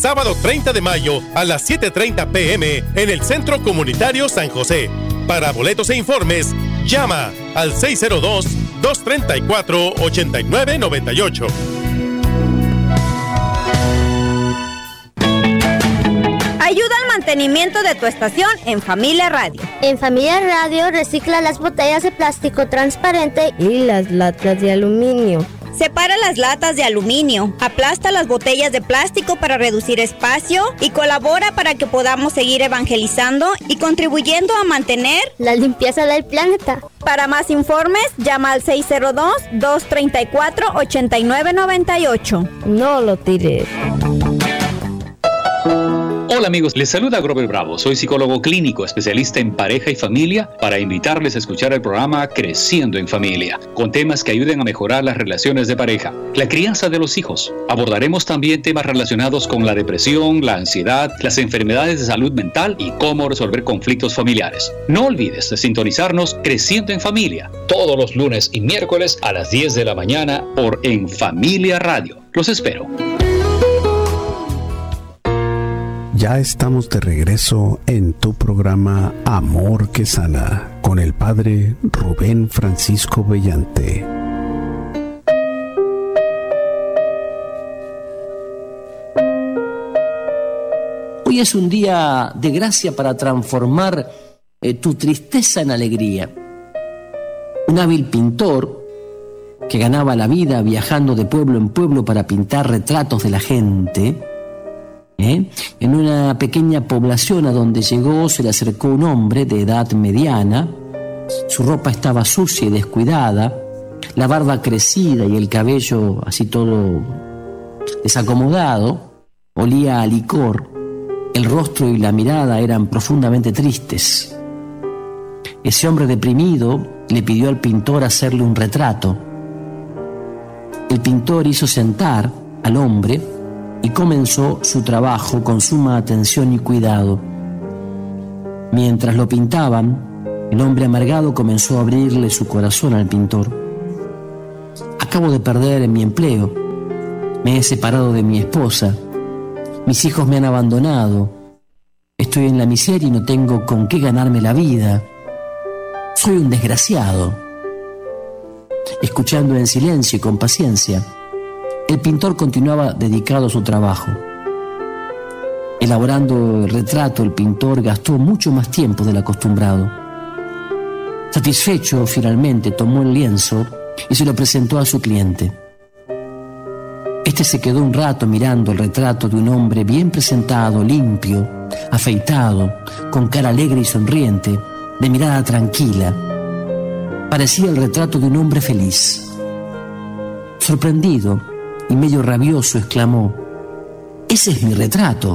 sábado 30 de mayo a las 7:30 p.m. en el Centro Comunitario San José. Para boletos e informes, llama al 602-234-8998. Ayuda al mantenimiento de tu estación en Familia Radio. En Familia Radio recicla las botellas de plástico transparente y las latas de aluminio. Separa las latas de aluminio, aplasta las botellas de plástico para reducir espacio y colabora para que podamos seguir evangelizando y contribuyendo a mantener la limpieza del planeta. Para más informes, llama al 602-234-8998. No lo tires. Hola amigos, les saluda Grover Bravo. Soy psicólogo clínico, especialista en pareja y familia, para invitarles a escuchar el programa Creciendo en Familia, con temas que ayuden a mejorar las relaciones de pareja, la crianza de los hijos. Abordaremos también temas relacionados con la depresión, la ansiedad, las enfermedades de salud mental y cómo resolver conflictos familiares. No olvides de sintonizarnos Creciendo en Familia, todos los lunes y miércoles a las 10 de la mañana por En Familia Radio. Los espero. Ya estamos de regreso en tu programa Amor que Sana con el Padre Rubén Francisco Bellante. Hoy es un día de gracia para transformar tu tristeza en alegría. Un hábil pintor que ganaba la vida viajando de pueblo en pueblo para pintar retratos de la gente, en una pequeña población a donde llegó se le acercó un hombre de edad mediana. Su ropa estaba sucia y descuidada, la barba crecida y el cabello así todo desacomodado, olía a licor, el rostro y la mirada eran profundamente tristes. Ese hombre deprimido le pidió al pintor hacerle un retrato. El pintor hizo sentar al hombre y comenzó su trabajo con suma atención y cuidado. Mientras lo pintaban, el hombre amargado comenzó a abrirle su corazón al pintor. Acabo de perder mi empleo, me he separado de mi esposa, mis hijos me han abandonado, estoy en la miseria y no tengo con qué ganarme la vida. Soy un desgraciado. Escuchando en silencio y con paciencia, el pintor continuaba dedicado a su trabajo. Elaborando el retrato, el pintor gastó mucho más tiempo del acostumbrado. Satisfecho, finalmente tomó el lienzo y se lo presentó a su cliente. Este se quedó un rato mirando el retrato de un hombre bien presentado, limpio, afeitado, con cara alegre y sonriente, de mirada tranquila. Parecía el retrato de un hombre feliz. Sorprendido y medio rabioso exclamó: «Ese es mi retrato.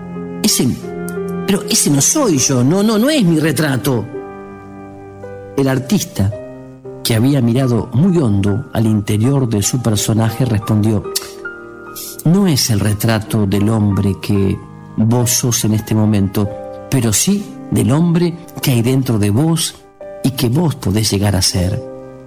Pero ese no soy yo, no es mi retrato». El artista, que había mirado muy hondo al interior de su personaje, respondió: «No es el retrato del hombre que vos sos en este momento, pero sí del hombre que hay dentro de vos y que vos podés llegar a ser».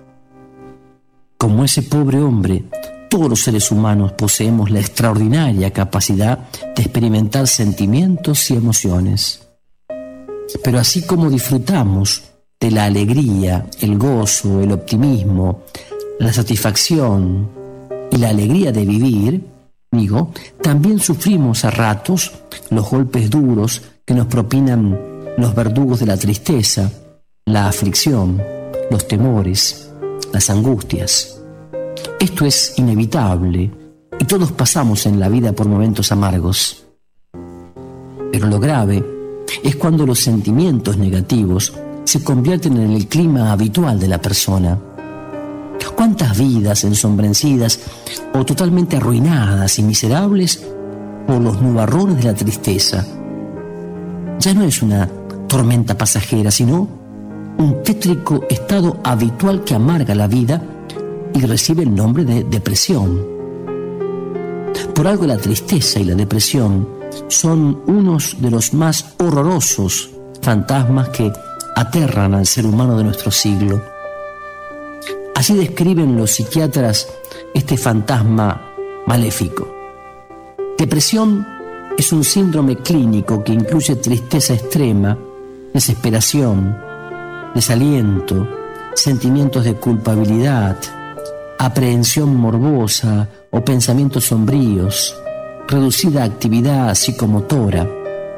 Como ese pobre hombre, todos los seres humanos poseemos la extraordinaria capacidad de experimentar sentimientos y emociones. Pero así como disfrutamos de la alegría, el gozo, el optimismo, la satisfacción y la alegría de vivir, también sufrimos a ratos los golpes duros que nos propinan los verdugos de la tristeza, la aflicción, los temores, las angustias. Esto es inevitable y todos pasamos en la vida por momentos amargos. Pero lo grave es cuando los sentimientos negativos se convierten en el clima habitual de la persona. ¿Cuántas vidas ensombrecidas o totalmente arruinadas y miserables por los nubarrones de la tristeza? Ya no es una tormenta pasajera, sino un tétrico estado habitual que amarga la vida y recibe el nombre de depresión. Por algo la tristeza y la depresión son unos de los más horrorosos fantasmas que aterran al ser humano de nuestro siglo. Así describen los psiquiatras este fantasma maléfico. Depresión es un síndrome clínico que incluye tristeza extrema, desesperación, desaliento, sentimientos de culpabilidad, aprehensión morbosa o pensamientos sombríos, reducida actividad psicomotora.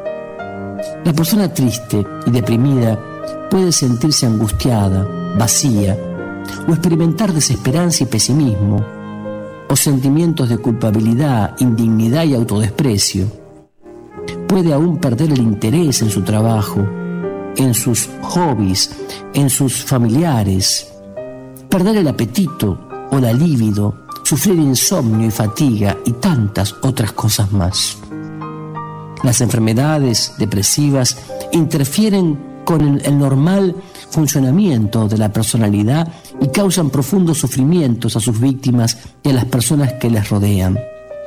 La persona triste y deprimida puede sentirse angustiada, vacía, o experimentar desesperanza y pesimismo, o sentimientos de culpabilidad, indignidad y autodesprecio. Puede aún perder el interés en su trabajo, en sus hobbies, en sus familiares, perder el apetito o la libido, sufrir insomnio y fatiga y tantas otras cosas más. Las enfermedades depresivas interfieren con el normal funcionamiento de la personalidad y causan profundos sufrimientos a sus víctimas y a las personas que les rodean.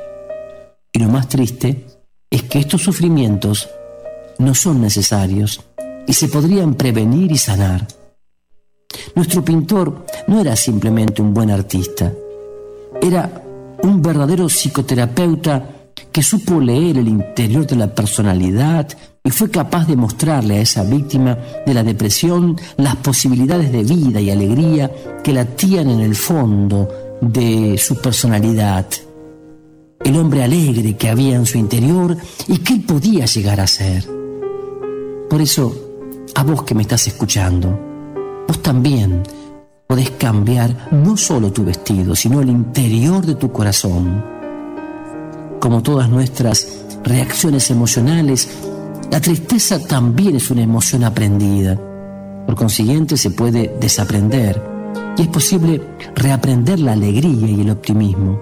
Y lo más triste es que estos sufrimientos no son necesarios y se podrían prevenir y sanar. Nuestro pintor no era simplemente un buen artista, era un verdadero psicoterapeuta que supo leer el interior de la personalidad y fue capaz de mostrarle a esa víctima de la depresión las posibilidades de vida y alegría que latían en el fondo de su personalidad. El hombre alegre que había en su interior y que él podía llegar a ser. Por eso, a vos que me estás escuchando, vos también podés cambiar no solo tu vestido, sino el interior de tu corazón. Como todas nuestras reacciones emocionales, la tristeza también es una emoción aprendida. Por consiguiente, se puede desaprender y es posible reaprender la alegría y el optimismo.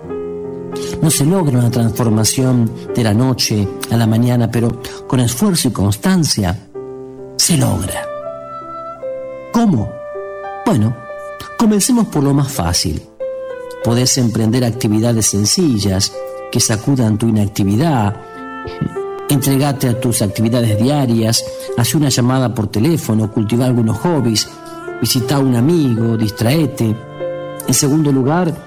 No se logra una transformación de la noche a la mañana, pero con esfuerzo y constancia se logra. ¿Cómo? Bueno, comencemos por lo más fácil. Podés emprender actividades sencillas que sacudan tu inactividad. Entregate a tus actividades diarias, haz una llamada por teléfono, cultiva algunos hobbies, visita a un amigo, distraete. En segundo lugar,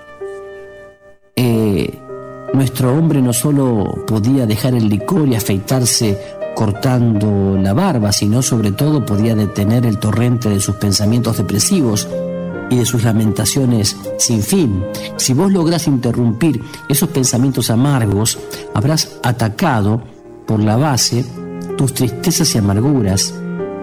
nuestro hombre no solo podía dejar el licor y afeitarse cortando la barba, sino sobre todo podía detener el torrente de sus pensamientos depresivos y de sus lamentaciones sin fin. Si vos lográs interrumpir esos pensamientos amargos, habrás atacado por la base tus tristezas y amarguras.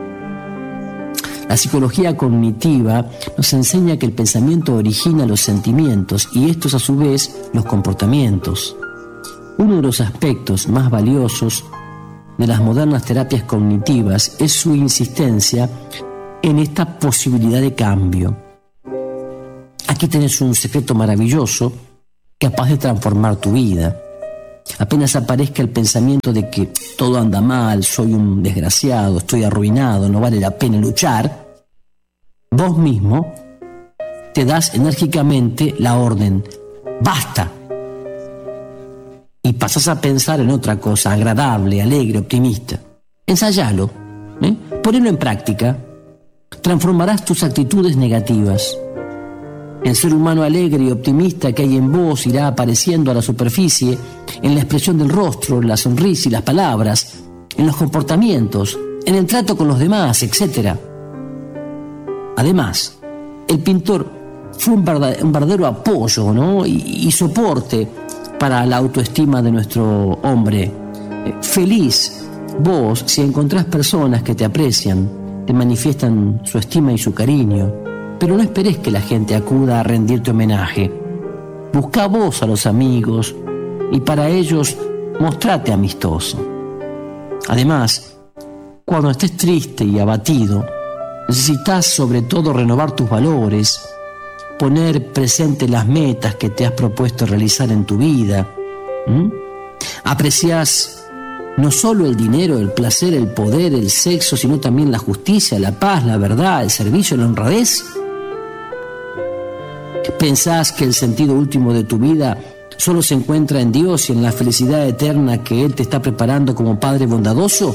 La psicología cognitiva nos enseña que el pensamiento origina los sentimientos y estos a su vez los comportamientos. Uno de los aspectos más valiosos de las modernas terapias cognitivas es su insistencia en esta posibilidad de cambio. Aquí tenés un secreto maravilloso capaz de transformar tu vida. Apenas aparezca el pensamiento de que todo anda mal, soy un desgraciado, estoy arruinado, no vale la pena luchar, vos mismo te das enérgicamente la orden, ¡basta! Y pasás a pensar en otra cosa, agradable, alegre, optimista. Ensayalo, ponelo en práctica. Transformarás tus actitudes negativas. El ser humano alegre y optimista que hay en vos irá apareciendo a la superficie en la expresión del rostro, la sonrisa y las palabras, en los comportamientos, en el trato con los demás, etc. Además, el pintor fue un verdadero apoyo, ¿no? y soporte para la autoestima de nuestro hombre. Feliz vos si encontrás personas que te aprecian, te manifiestan su estima y su cariño. Pero no esperes que la gente acuda a rendirte homenaje. Busca vos a los amigos y para ellos mostrate amistoso. Además, cuando estés triste y abatido, necesitas sobre todo renovar tus valores, poner presente las metas que te has propuesto realizar en tu vida. Apreciás no solo el dinero, el placer, el poder, el sexo, sino también la justicia, la paz, la verdad, el servicio, la honradez. ¿Pensás que el sentido último de tu vida solo se encuentra en Dios y en la felicidad eterna que Él te está preparando como Padre bondadoso?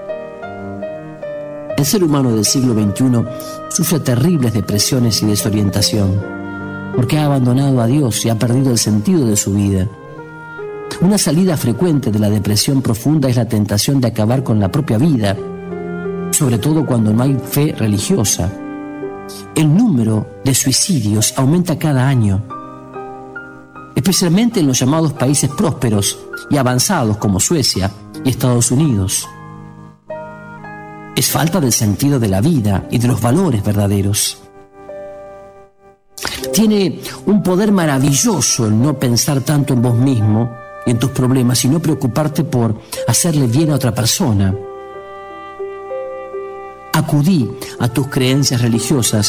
El ser humano del siglo XXI sufre terribles depresiones y desorientación, porque ha abandonado a Dios y ha perdido el sentido de su vida. Una salida frecuente de la depresión profunda es la tentación de acabar con la propia vida, sobre todo cuando no hay fe religiosa. El número de suicidios aumenta cada año, especialmente en los llamados países prósperos y avanzados como Suecia y Estados Unidos. Es falta del sentido de la vida y de los valores verdaderos. Tiene un poder maravilloso el no pensar tanto en vos mismo y en tus problemas, sino preocuparte por hacerle bien a otra persona. Acudí a tus creencias religiosas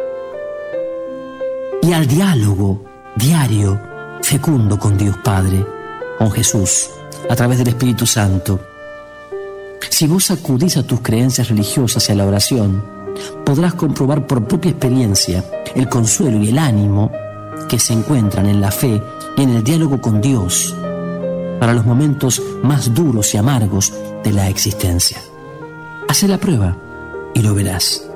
y al diálogo diario, fecundo con Dios Padre, con Jesús, a través del Espíritu Santo. Si vos acudís a tus creencias religiosas y a la oración, podrás comprobar por propia experiencia el consuelo y el ánimo que se encuentran en la fe y en el diálogo con Dios para los momentos más duros y amargos de la existencia. Haz la prueba y lo verás.